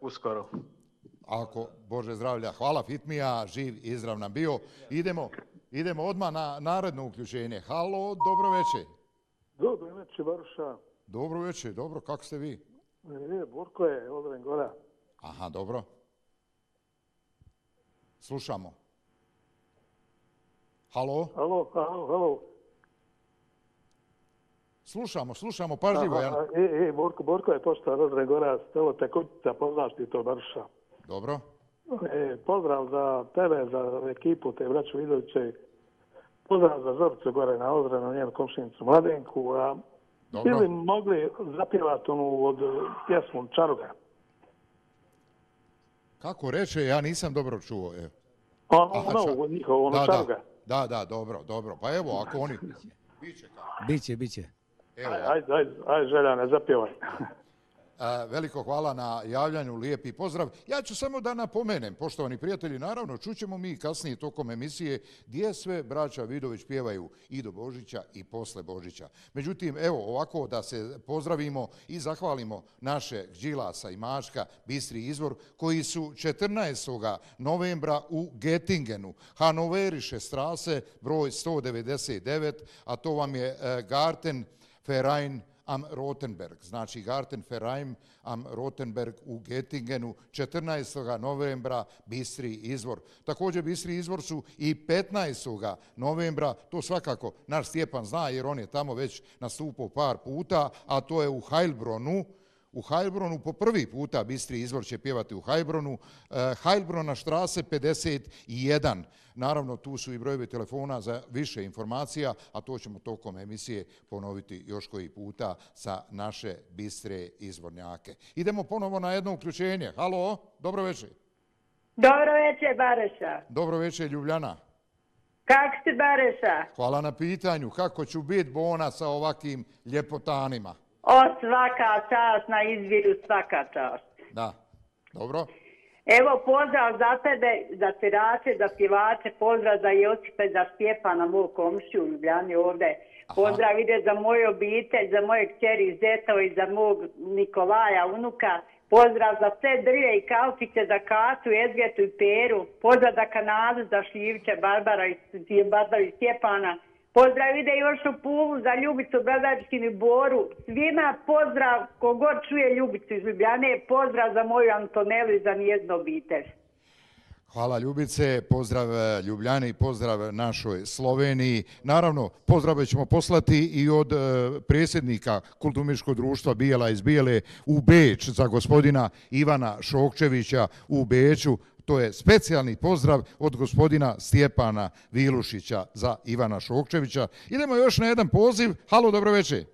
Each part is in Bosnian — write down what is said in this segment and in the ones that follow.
uskoro. Ako Bože zdravlja, hvala Fitmija, živ i zdrav nam bio. Idemo odmah na naredno uključenje. Halo, dobro večer. Dobro večer, Baruša. Dobro večer, dobro, kako ste vi? Borko je, Odren Gora. Aha, dobro. Slušamo. Halo? Halo. Slušamo, pažljivo. Borko je pošta Odren Gora, stelo te kućica, poznaš ti to, Baruša. Dobro. Pozdrav za tebe, za ekipu, te braću Vidoviće. Pozdrav za Zoricu gore na Odrenu, njenu komšinicu Mladenku. Ili mogli zapjevati onu od pjesmu Čaruga? Kako reče, ja nisam dobro čuo. Njihovo, Čaruga. Da, dobro. Pa evo, ako oni... Biće. Ajde, Želja, ne zapjevaj. Veliko hvala na javljanju, lijepi pozdrav. Ja ću samo da napomenem, poštovani prijatelji, naravno, čućemo mi kasnije tokom emisije gdje sve braća Vidović pjevaju i do Božića i posle Božića. Međutim, evo ovako da se pozdravimo i zahvalimo naše Đilasa i Mačka, Bistri izvor, koji su 14. novembra u Gettingenu, Hanoveriše strase, broj 199, a to vam je Gartenverein am Rotenberg, znači Gartenverein am Rotenberg u Gettingenu, 14. novembra Bistri izvor. Također Bistri izvor su i 15. novembra, to svakako naš Stjepan zna jer on je tamo već nastupao par puta, a to je u Heilbronu. U Heilbronu po prvi puta Bistri izvor će pjevati u Heilbronu. Heilbrona štrase 51. Naravno, tu su i brojevi telefona za više informacija, a to ćemo tokom emisije ponoviti još koji puta sa naše Bistre izvornjake. Idemo ponovo na jedno uključenje. Halo, dobro večer. Dobro večer, Bareša. Dobro večer, Ljubljana. Kako ste, Bareša? Hvala na pitanju. Kako ću biti bona sa ovakvim ljepotanima? Svaka čast na izviru, svaka čast. Da, dobro. Evo, pozdrav za tebe, za svirače, za pjevače, pozdrav za Josipe, za Stjepana, mog komšiju u Ljubljani ovdje. Pozdrav ide za moju obitelj, za moje kćeri Zeto i za mog Nikolaja, unuka. Pozdrav za sve Drlje i Kalpiće, za Katu, Ezgetu i Peru. Pozdrav za Kanadu, za Šljivića, Barbara i Stjepana. Pozdrav ide još u Pulu za Ljubicu, Bradačkinu i Boru. Svima pozdrav, kogod čuje Ljubicu iz Ljubljane, pozdrav za moju Antonelu i za njeznu obitelj. Hvala Ljubice, pozdrav Ljubljani i pozdrav našoj Sloveniji. Naravno, pozdrave ćemo poslati i od predsjednika Kulturno-umjetničkog društva Bijela iz Bijele u Beč za gospodina Ivana Šokčevića u Beču. To je specijalni pozdrav od gospodina Stjepana Vilušića za Ivana Šokčevića. Idemo još na jedan poziv. Halo, dobro večer.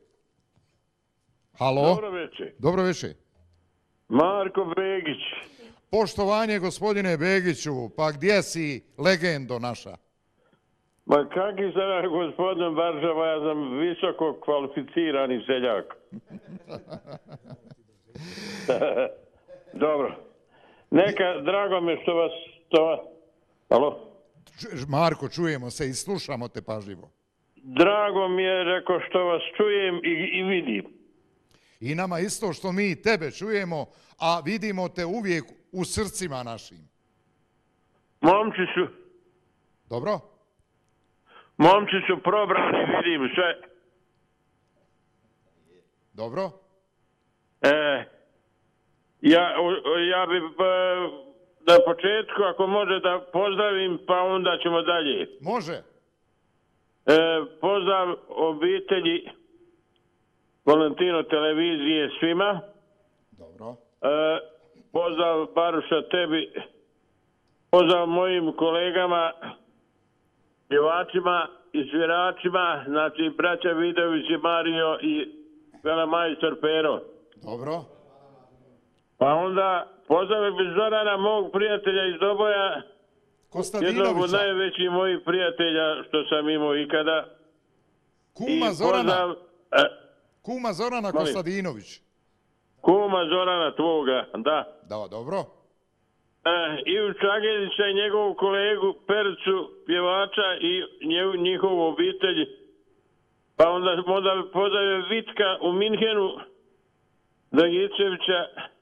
Halo. Dobro večer. Dobro večer. Marko Begić. Poštovanje gospodine Begiću, pa gdje si legendo naša? Ma kakvi sam gospodin Baržava, ja sam visoko kvalificirani seljak. Dobro. Drago mi što vas to... Alo? Marko, čujemo se i slušamo te pažljivo. Drago mi je, rekao, što vas čujem i vidim. I nama isto što mi tebe čujemo, a vidimo te uvijek u srcima našim. Momci su... Dobro? Momci su probrani, vidim sve. Dobro? Ja bi na početku, ako može da pozdravim, pa onda ćemo dalje. Može. Pozdrav obitelji Valentino televizije svima. Dobro. Pozdrav Baruša tebi. Pozdrav mojim kolegama, pjevačima i sviračima, znači braća Vidović i Mario i velemajstor Pero. Dobro. Pa onda pozdravim Zorana, mog prijatelja iz Doboja, jednog od najvećih mojih prijatelja što sam imao ikada. Kuma Zorana Kostadinović. Kuma Zorana tvoga, da. Da, dobro. Ivu Čagelića i njegovu kolegu Percu, pjevača i njihovu obitelj. Pa onda pozdravim Vitka u Minhenu, Dragičevića,